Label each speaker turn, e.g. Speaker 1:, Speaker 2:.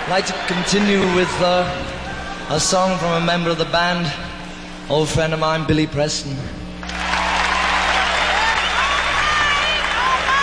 Speaker 1: I'd like to continue with a song from a member of the band, old friend of mine, Billy Preston.